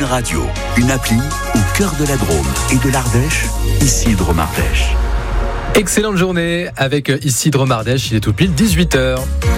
Radio, une appli au cœur de la Drôme et de l'Ardèche, ici Drôme Ardèche. Excellente journée avec ici Drôme Ardèche, il est tout pile 18h.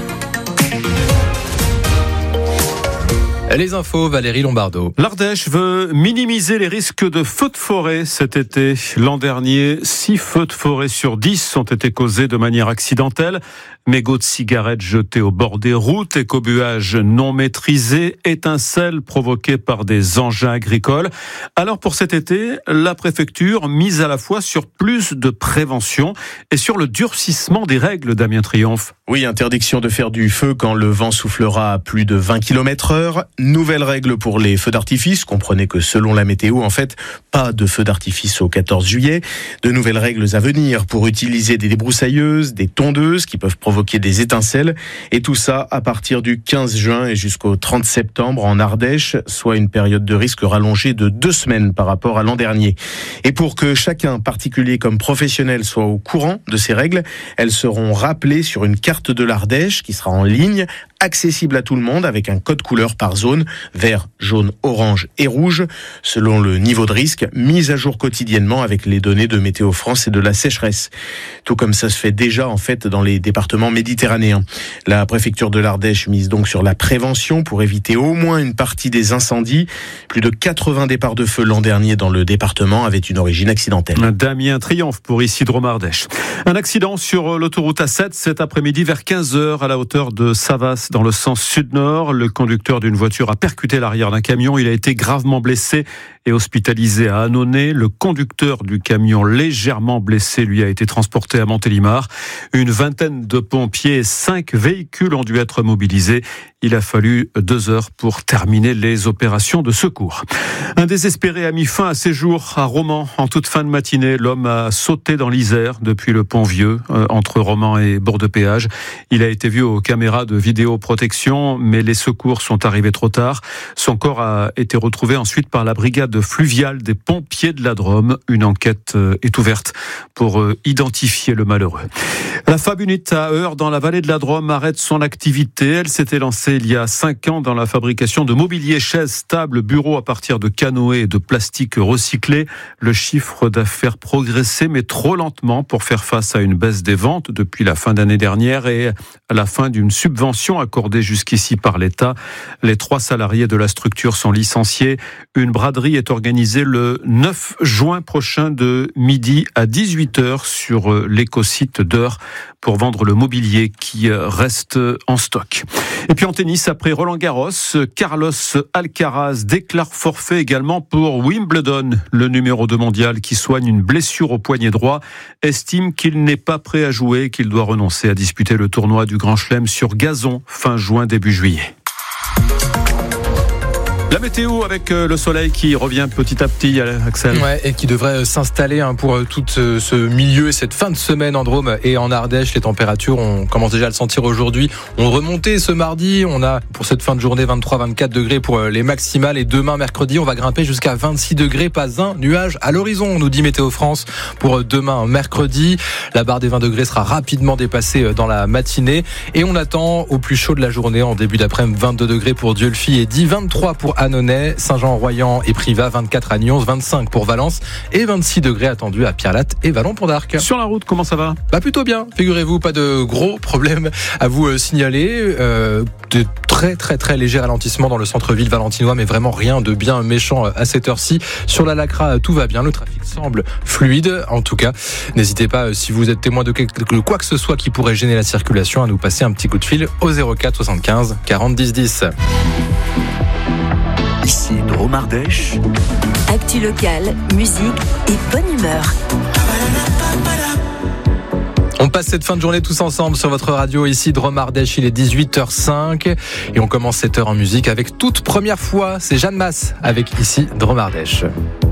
Les infos, Valérie Lombardo. L'Ardèche veut minimiser les risques de feux de forêt cet été. L'an dernier, 6 feux de forêt sur 10 ont été causés de manière accidentelle. Mégots de cigarettes jetés au bord des routes, écobuage non maîtrisé, étincelles provoquées par des engins agricoles. Alors pour cet été, la préfecture mise à la fois sur plus de prévention et sur le durcissement des règles, Damien Triomphe. Oui, interdiction de faire du feu quand le vent soufflera à plus de 20 km/h. Nouvelles règles pour les feux d'artifice. Comprenez que selon la météo, en fait, pas de feux d'artifice au 14 juillet. De nouvelles règles à venir pour utiliser des débroussailleuses, des tondeuses qui peuvent provoquer des étincelles. Et tout ça à partir du 15 juin et jusqu'au 30 septembre en Ardèche, soit une période de risque rallongée de 2 semaines par rapport à l'an dernier. Et pour que chacun, particulier comme professionnel, soit au courant de ces règles, elles seront rappelées sur une carte de l'Ardèche qui sera en ligne, accessible à tout le monde avec un code couleur par zone, vert, jaune, orange et rouge, selon le niveau de risque, mise à jour quotidiennement avec les données de Météo France et de la sécheresse. Tout comme ça se fait déjà en fait dans les départements méditerranéens. La préfecture de l'Ardèche mise donc sur la prévention pour éviter au moins une partie des incendies. Plus de 80 départs de feu l'an dernier dans le département avaient une origine accidentelle. Damien Triomphe pour ici Drôme Ardèche. Un accident sur l'autoroute A7 cet après-midi vers 15h à la hauteur de Savas dans le sens sud-nord. Le conducteur d'une voiture a percuté l'arrière d'un camion. Il a été gravement blessé et hospitalisé à Annonay. Le conducteur du camion légèrement blessé, lui, a été transporté à Montélimar. Une vingtaine de pompiers et 5 véhicules ont dû être mobilisés. Il a fallu 2 heures pour terminer les opérations de secours. Un désespéré a mis fin à ses jours à Romans. En toute fin de matinée, l'homme a sauté dans l'Isère depuis le pont Vieux, entre Romans et Bord-de-Péage. Il a été vu aux caméras de vidéoprotection, mais les secours sont arrivés trop tard. Son corps a été retrouvé ensuite par la brigade fluviale des pompiers de la Drôme. Une enquête est ouverte pour identifier le malheureux. La Fab Unit à Eure, dans la vallée de la Drôme, arrête son activité. Elle s'était lancée il y a 5 ans dans la fabrication de mobilier, chaises, tables, bureaux à partir de canoës et de plastique recyclé. Le chiffre d'affaires progressait, mais trop lentement pour faire face à une baisse des ventes depuis la fin d'année dernière et à la fin d'une subvention accordée jusqu'ici par l'État. Les 3 salariés de la structure sont licenciés. Une braderie est organisée le 9 juin prochain de midi à 18h sur l'écosite d'Eure pour vendre le mobilier qui reste en stock. Et puis en tennis, après Roland-Garros, Carlos Alcaraz déclare forfait également pour Wimbledon. Le numéro 2 mondial qui soigne une blessure au poignet droit estime qu'il n'est pas prêt à jouer et qu'il doit renoncer à disputer le tournoi du Grand Chelem sur gazon fin juin, début juillet. La météo avec le soleil qui revient petit à petit, Axel. Ouais, et qui devrait s'installer pour tout ce milieu et cette fin de semaine en Drôme et en Ardèche. Les températures, on commence déjà à le sentir aujourd'hui. On remontait ce mardi. On a pour cette fin de journée 23-24 degrés pour les maximales. Et demain, mercredi, on va grimper jusqu'à 26 degrés. Pas un nuage à l'horizon, nous dit Météo France pour demain, mercredi. La barre des 20 degrés sera rapidement dépassée dans la matinée. Et on attend au plus chaud de la journée en début d'après-midi 22 degrés pour Dieulefit et 23 pour Annonay, Saint-Jean-Royan et Privas, 24 à Nyons, 25 pour Valence et 26 degrés attendus à Pierre-Latte et Vallon-Pont-d'Arc. Sur la route, comment ça va ? Plutôt bien, figurez-vous, pas de gros problèmes à vous signaler. De très léger ralentissement dans le centre-ville valentinois, mais vraiment rien de bien méchant à cette heure-ci. Sur la Lacra, tout va bien, le trafic semble fluide. En tout cas, n'hésitez pas, si vous êtes témoin de quoi que ce soit qui pourrait gêner la circulation, à nous passer un petit coup de fil au 04 75 40 10 10. Ici Drôme Ardèche. Actu locale, musique et bonne humeur. On passe cette fin de journée tous ensemble sur votre radio ici Drôme Ardèche, il est 18h05 et on commence cette heure en musique avec toute première fois, c'est Jeanne Masse avec ici Drôme Ardèche.